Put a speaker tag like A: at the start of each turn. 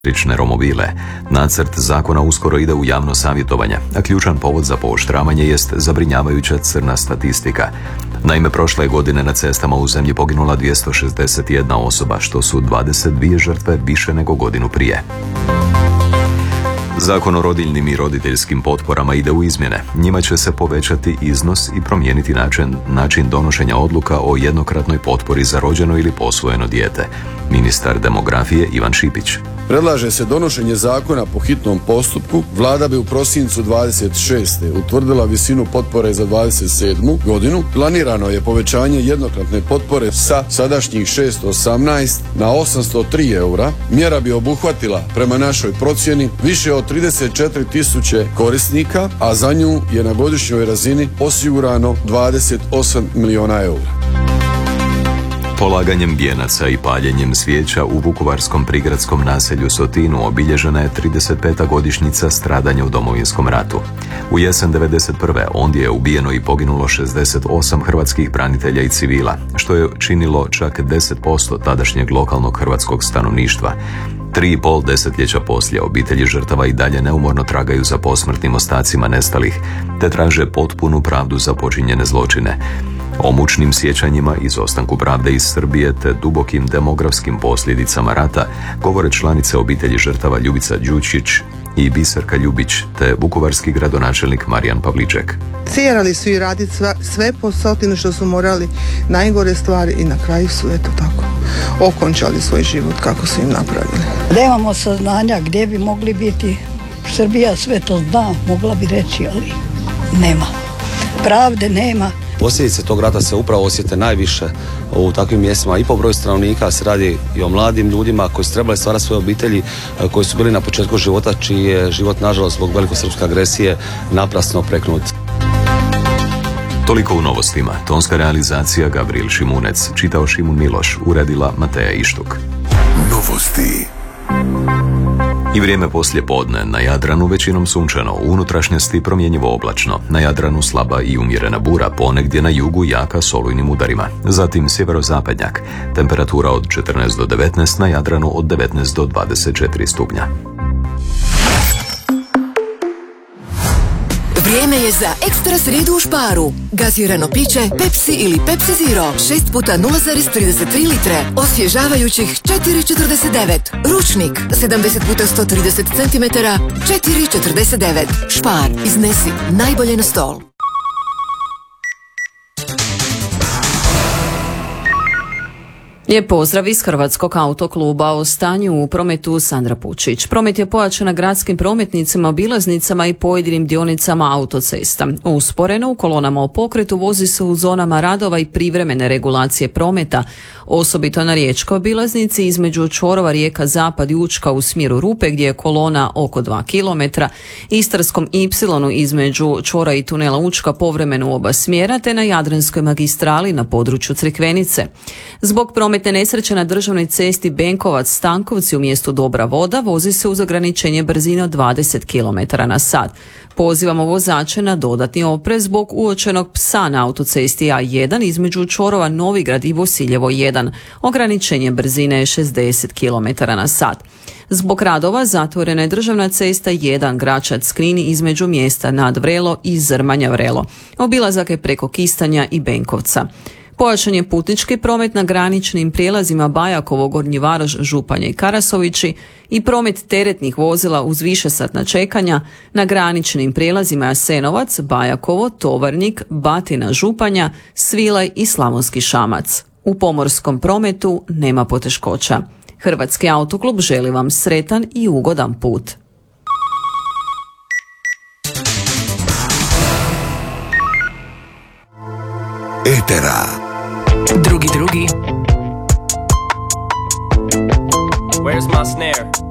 A: električne romobile. Nacrt zakona uskoro ide u javno savjetovanje, a ključan povod za pooštravanje jest zabrinjavajuća crna statistika. Naime, prošle godine na cestama u zemlji poginula 261 osoba, što su 22 žrtve više nego godinu prije. Zakon o rodiljnim i roditeljskim potporama ide u izmjene. Njima će se povećati iznos i promijeniti način donošenja odluka o jednokratnoj potpori za rođeno ili posvojeno dijete. Ministar demografije Ivan Šipić.
B: Predlaže se donošenje zakona po hitnom postupku. Vlada bi u prosincu 26. utvrdila visinu potpore za 27. godinu. Planirano je povećanje jednokratne potpore sa sadašnjih 618 na 803 eura. Mjera bi obuhvatila, prema našoj procjeni, više od 34.000 korisnika, a za nju je na godišnjoj razini osigurano 28 milijuna eura.
A: Polaganjem vijenaca i paljenjem svijeća u vukovarskom prigradskom naselju Sotinu obilježena je 35. godišnjica stradanja u Domovinskom ratu. U jesen 1991. ondje je ubijeno i poginulo 68 hrvatskih branitelja i civila, što je činilo čak 10% tadašnjeg lokalnog hrvatskog stanovništva. 3,5 desetljeća poslije obitelji žrtava i dalje neumorno tragaju za posmrtnim ostacima nestalih, te traže potpunu pravdu za počinjene zločine. O mučnim sjećanjima, izostanku pravde iz Srbije te dubokim demografskim posljedicama rata govore članice obitelji žrtava Ljubica Đučić i Biserka Ljubić te vukovarski gradonačelnik Marijan Pavliček.
C: Cijerali su i raditi sve po Sotinu što su morali, najgore stvari, i na kraju su eto tako okončali svoj život kako su im napravili.
D: Nemamo saznanja gdje bi mogli biti. Srbija sve to zna, mogla bi reći, ali nema. Pravde nema.
E: Posljedice tog rata se upravo osjete najviše u takvim mjestima i po broju stanovnika. Se radi i o mladim ljudima koji su trebali stvarati svoje obitelji, koji su bili na početku života, čiji je život nažalost zbog velikosrpske agresije naprasno preknut.
A: Toliko u novostima. Tonska realizacija Gabriel Šimunec, čitao Šimun Miloš, uredila Mateja Ištuk.
F: Novosti.
A: I vrijeme poslije podne. Na Jadranu većinom sunčano, u unutrašnjosti promjenjivo oblačno. Na Jadranu slaba i umjerena bura, ponegdje na jugu jaka s olujnim udarima. Zatim sjeverozapadnjak. Temperatura od 14 do 19, na Jadranu od 19 do 24 stupnja.
G: Vrijeme je za ekstra srijedu u Sparu. Gazirano piće Pepsi ili Pepsi Zero 6 puta 0,33 litre, osvježavajućih 4,49. Ručnik 70 puta 130 cm 4,49. Spar, iznesi najbolje na stol.
H: Lijep pozdrav iz Hrvatskog autokluba. O stanju u prometu Sandra Pučić. Promet je pojačan na gradskim prometnicama, obilaznicama i pojedinim dionicama autocesta. Usporeno u kolonama o pokretu vozi se u zonama radova i privremene regulacije prometa, osobito na riječkoj obilaznici između čvorova rijeka Zapad i Učka u smjeru Rupe gdje je kolona oko 2 km, Istarskom Y između čvora i tunela Učka povremeno u oba smjera te na Jadranskoj magistrali na području Crikvenice. Zbog prometne nesreće na državnoj cesti Benkovac-Stankovci u mjestu Dobra Voda vozi se uz ograničenje brzine od 20 km/h. Pozivamo vozače na dodatni oprez zbog uočenog psa na autocesti A1 između čvorova Novigrad i Vosiljevo 1. Ograničenje brzine je 60 km/h. Zbog radova zatvorena je državna cesta 1 Gračac-Knin između mjesta Nad Vrelo i Zrmanja-Vrelo. Obilazak je preko Kistanja i Benkovca. Pojačan je putnički promet na graničnim prijelazima Bajakovo, Gornji Varaž, Županje i Karasovići i promet teretnih vozila uz višesatna čekanja na graničnim prijelazima Jasenovac, Bajakovo, Tovarnik, Batina, Županja, Svilaj i Slavonski Šamac. U pomorskom prometu nema poteškoća. Hrvatski autoklub želi vam sretan i ugodan put.
F: Etera.
G: Drugi.
I: Where's my snare?